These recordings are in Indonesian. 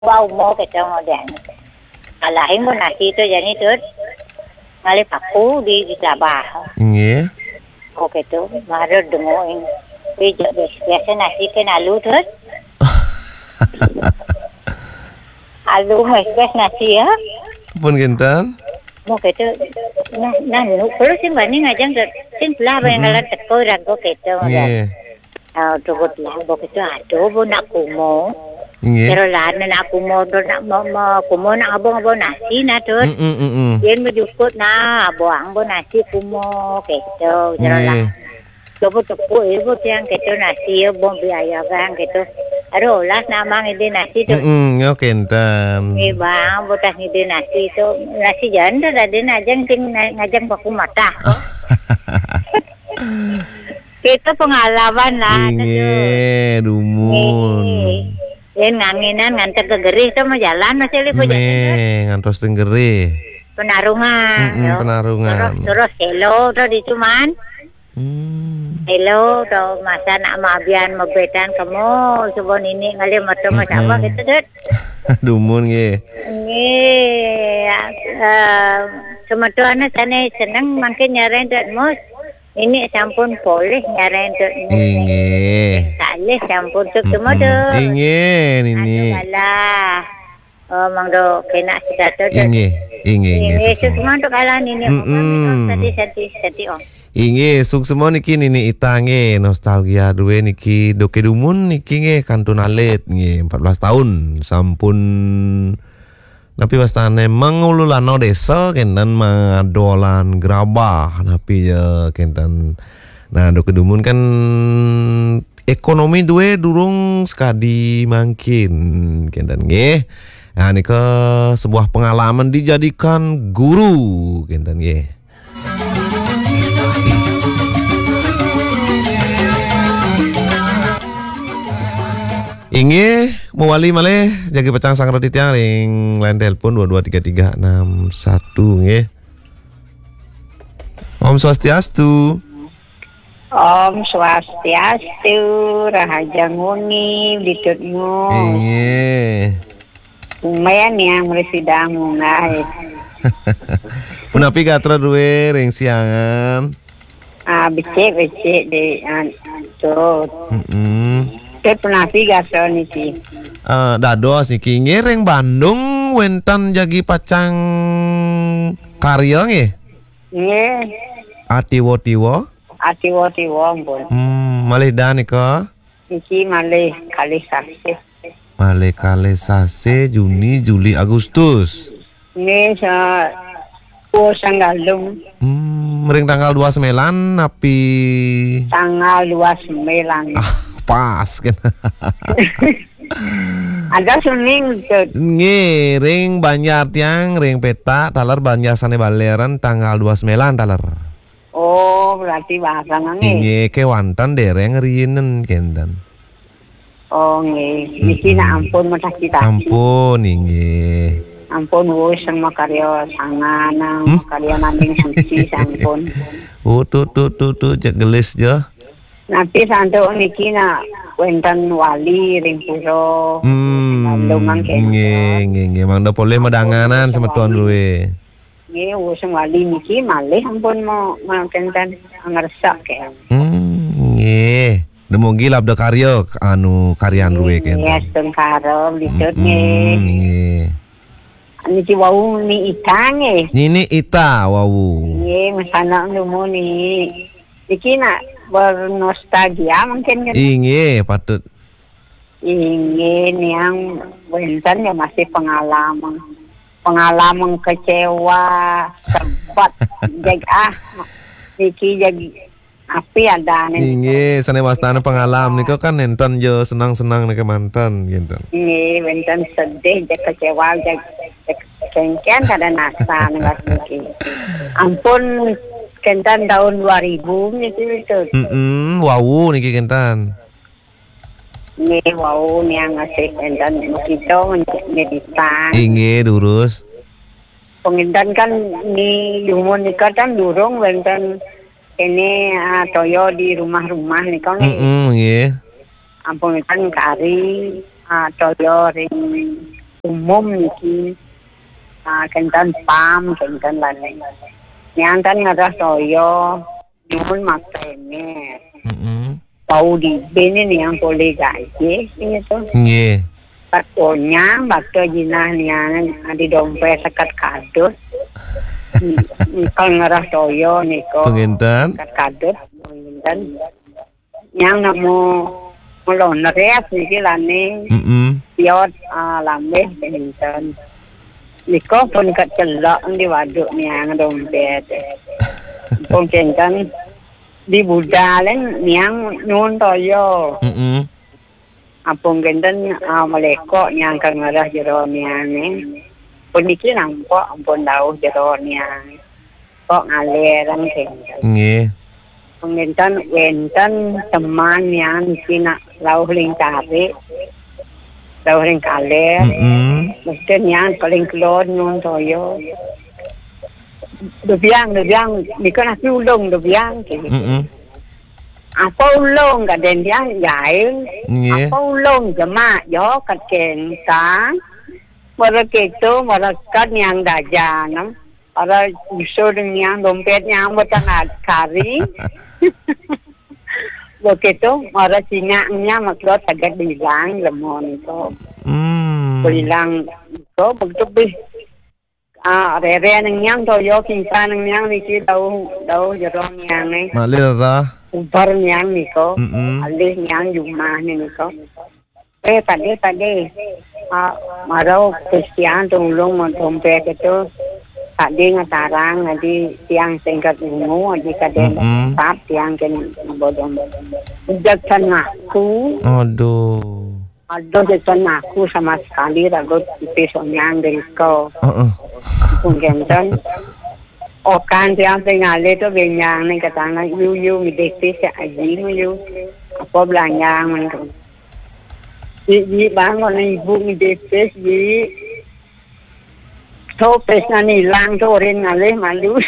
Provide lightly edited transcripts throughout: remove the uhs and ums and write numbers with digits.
bau mo kita modern. Alahin mo nasi itu jadi tu ngali paku di tabah. Nggih. Oke tu, marah dengoin. Biasa nasi kan alu tu. Alu mas nasi ya. Pun kinten. Mo kita nah nu perlu sih banding aja nggak sih lah yang kalian teko rago kita. Nggih. Tugot lah, kita aduh nak kumo. Nggih. Pero lahat na kumo do nak kumo na abong nasi na tu. Yan medukut na abong nasi kumo kita. Pero lah. Coba tepu ibu tiang kita nasi abong biaya kan kita. Aduh lah namang ide nasi tu. Yo kinten. Bang botas ide nasi tu nasi jangan dah ada najang ting ngajang paku mata. Kita pengalaman lah. Nggih, dumun. Yan nganginan ngantar ke gerih tu mau jalan masih lipo jalan. Ngantos teng gerih. Penarungan. Penarungan. Terus hello tu di cuman. Hello tu masa nak mabian mabetan kamu subon ini ngali mata apa gitu deh. Dumun nggih. Nggih. Sematuana sana senang makin nyarain dek mus. Ini sampun boleh nyarain dek mus. Nggih. Kalih sampun tu semua tu. Nggih nini. Alah. Oh mangdo kena sedato. Nggih. Semua tu kalah nini. Sati om. Inggih, sukses niki nini Ita nggih, nostalgia duwe niki doke dumun niki nggih kantun alit nggih 14 tahun sampun napi wastane mangululano desa kenten madolan gerabah napi ya kenten. Nah, doke dumun kan ekonomi duwe durung sekadi mangkin kenten nggih. Nah, nika sebuah pengalaman dijadikan guru kenten nggih. Inge mewali malih jagi pecang sang raditya ring line telepon 223361 nggih. Om Swastiastu. Om Swastiastu, Rahaja Nguni, ditutmu. Inge. Lumayan yang meresidang mungai. Punapi katra duwe ring siangan. Becek di tuh. Saya pernah tiga tahun niki. Dados niki ngereng Bandung wentan jagi pacang karya nggih. Nggih. Atiwo-tiwo Ampun. Malih dan nika. Niki malih kali sase. Malih kali sase Juni, Juli, Agustus. Nggih sanggalung. Ring tanggal 29 napi Tanggal 29. Pas kan. Ada suning Nggih, ring Banjar tiang ring peta talar Banjar sane baleran tanggal 29 talar. Oh, berarti barang nggih. Nggih kewantan dereng rienen kenten. Oh, nggih. Niki nak ampun mata kita. Sampun nggih. Ampun wis sama karya sangana, karya nanding suci sampun. Tuh cek gelis je. Nanti santuk niki nak wenten wali ring pura. Nggih. Mangda boleh medanganan sama tuan luwe. Nggih, wis wali niki malih ampun mau kenten ngersak ke. Nggih. Demugi labda karya karyan luwe kenten. Yes, tun karo ditut nggih. Nggih. Niki wau ni Ita nggih. Nini Ita wawu. Nggih, masana numu ni. Niki nak bernostalgia mungkin kan. Inge patut. Ingin yang wenten ya masih pengalaman kecewa sempat niki jadi api ada nih. Inge sane wastana pengalaman niko kan nenten jo senang-senang nek mantan gitu. Ini wenten sedih jadi kecewa jadi kengken kada nasa nih niki. Ampun kentan tahun 2000 niki itu. Wow niki kentan. Nih wow nih yang ngasih kentan kita ngeditan. Inge durus. Pengintan kan ni dumun nika kan durung wenten ini toyo di rumah-rumah nih kan. Nggih. Ampun kan kari toyo ring umum niki kentan pam kentan lain yang kan ngarah toyo nyun makene tahu di bini nih yang boleh gaji itu patkonya bakto jinah niang di dompet sekat kadus kalau ngarah toyo niko pengintan sekat kadus pengintan yang namo melon res niki lane piot lambe pengintan niko pun kecelok di waduk niang dompet pengintan di budalen niang nyun toyo apung genten maleko niang kang ngarah jero niane pun iki nampo ampun dawuh jero niang kok ngaleran nggih penginten wenten teman yang sina lauh ling kare lauh ling kaler mesti niang paling kelon nyun toyo Dobiang nikon aku ulung dobiang apa ulung ka den dia yain apa ulung jema yo kaken ta mara keto mara kan yang dajanam ara iso yang dompet yang batang kari begitu mara singanya maklot agak bilang lemon itu bilang itu begitu rere nang yang toyo kinsa nang yang niki daw jorong yang ni malira upar yang niko alih yang jumah ni niko tadi marau Kristian tulung mo dompet itu tadi ngatarang ngadi tiang singkat ungu di kaden tap tiang ken bodong jaksan aku aduh jaksan aku sama sekali ragot pisau yang dari kau Mungkin okan tiang tinggal itu benyang nih katanya yu midekti si aji yu apa belanja menurut di bangun ibu midekti di topes nani lang toren ngalih malu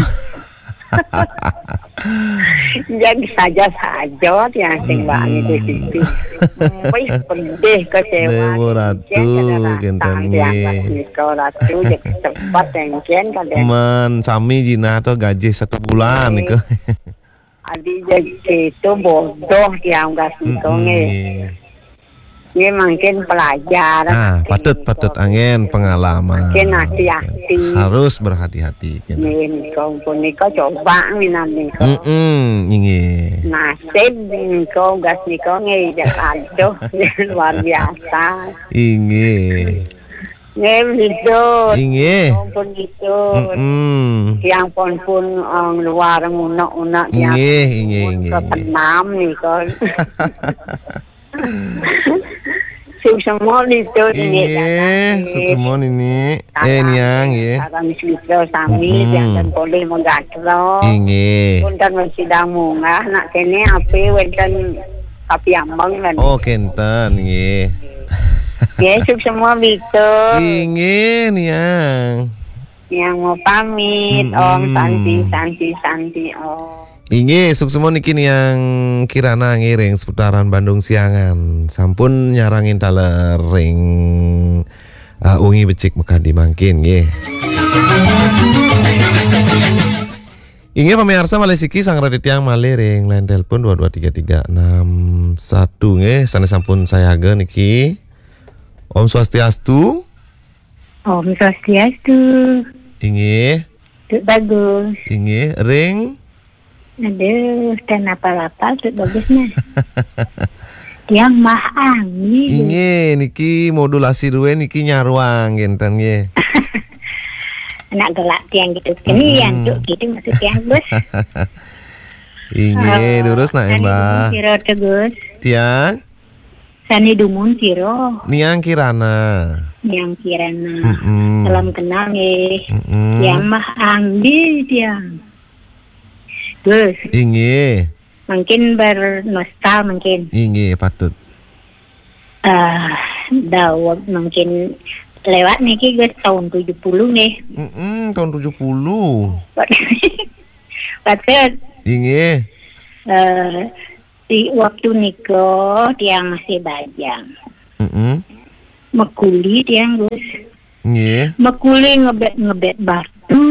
jadi saja yang tinggal di situ wih pedih kecewa ratu genteng kau ratu jadi cepat tengken kadang man sami jina to gaji 1 bulan nih adi jadi itu bodoh yang kasih konge ini mungkin pelajaran patut angin pengalaman mungkin hati-hati harus berhati-hati ini kau pun niko coba minat niko ini nasib niko gas niko ngejak aduh luar biasa ini itu pun itu yang pun luar unak yang kepenam niko semua itu semua ini niang kami sudah sami jangan boleh menggatro punten masih damu nak kene ape wenten tapi ambang kan kenten nggih semua itu niang mau pamit om santi Inge suksemon iki yang kirana ngiring seputaran Bandung Siangan sampun nyarangin talering ungi becik mekah dimangkin nggih. Inge pamirsa Malesiki sang raditya malering lain telepon 223361 nggih sanes sampun sayaga niki. Om Swastiastu. Om Swastiastu. Inge. Bagus. Inge ring aduh, dan apa-apa tuh bagusnya. Yang mah angin. Inge niki modulasi duwe niki nyaruang genten nggih. Anak gelak tiang gitu. Ini yang tuh gitu maksudnya, Gus. Inge lurus nak Mbak. Siro tegus. Tiang? Sani dumun siro. Niang kirana. Salam kenal nih. Yang mah angin tiang. Gus. Inge. Mungkin bernostal mungkin. Inge patut. Dawab mungkin lewat nih Gus tahun 70 nih. Tahun 70. Patut. Inge. Di waktu niko dia masih bajang. Mekuli tiang Gus. Nggih. Mekuli ngebet batu.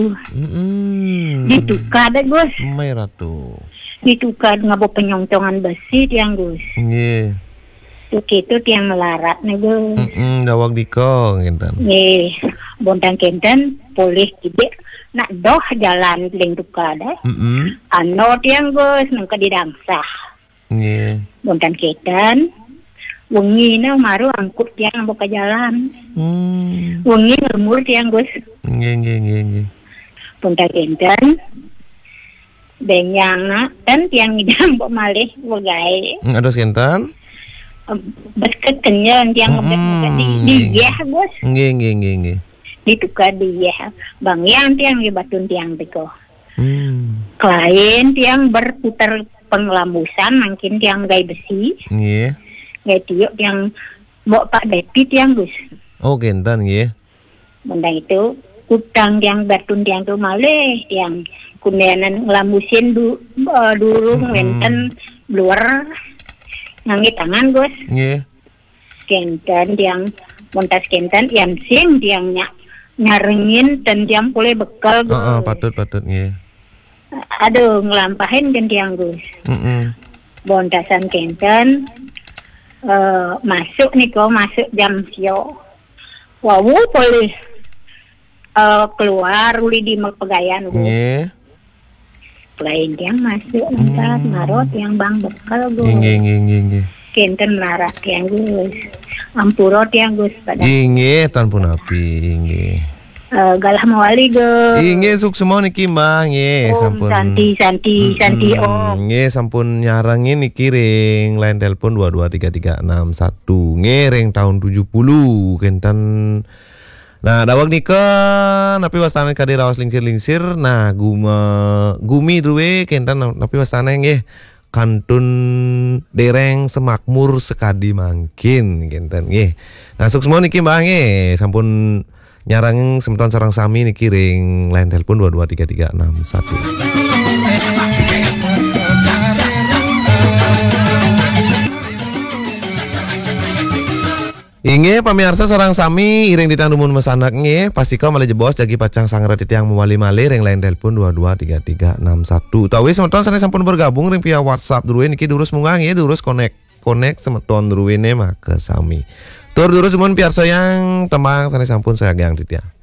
Ditukar deh Gus. Merah tuh. Ditukar ngabo penyongcongan besi tiang Gus. Nggih. Itu tiang melarat nih Gus. Dawag diko ngenten. Nggih, bontang kenten polih kibik nak doh jalan ling tukar deh. Ano tiang Gus nang kadidangsah. Nggih. Bontang kenten wengi na maru angkut tiang buka jalan. Wengi ngemur tiang Gus. Nggih. Bontang kenten benyang dan tiang ngidam mbok malih wegai. Ados kenten? Basket kenyang tiang ngebet dia Gus. Nggih. Ditukar dia. Bang yang tiang batun tiang teko. Klien tiang berputar pengelamusan mungkin tiang gai besi. Nggih. Gai tiuk tiang mbok Pak Depi tiang Gus. Oh, kenten nggih. Benda itu utang tiang batun tiang tu malih tiang kunenan ngelamusin durung wenten luar ngangi tangan Gus. Nggih. Kenten tiang montas kenten yang sing tiang nyarengin dan tiang boleh bekal Gus. Patut nggih. Aduh ngelampahin kan tiang Gus. Bontasan kenten masuk jam sio. Wawu boleh keluar uli di pegayan Gus. Nggih. Lain yang masuk entar marot yang bang bekal Gus. Nggih. Kenten melarat yang Gus. Ampurot yang Gus pada. Nggih, tanpun api nggih. Galah mawali Gus. Nggih, suk semua niki Mbah nggih, sampun. Santi Om. Nggih, sampun nyarangin niki ring line telepon 223361. Nggih, ring tahun 70 kenten. Nah, dawag nika napi wastane kadi raos lingsir-lingsir. Nah, gumi duwe kenten napi wastane nggih kantun dereng semakmur sekadi mangkin kenten nggih. Nah, suk semua niki Mbah nggih sampun nyarang semeton sareng sami niki ring line telepon 223361. Inge pamirsa sarang sami iring ditangdumun mesanak nge pasti kau malah jebos jagi pacang sangret yang mewali malih ring lain telepon 223361. Tahu semeton sana sampun bergabung ring via WhatsApp dulu niki durus mungang ya durus connect semeton dulu maka sami. Tur durus mun piar sayang temang sana sampun saya gang titia.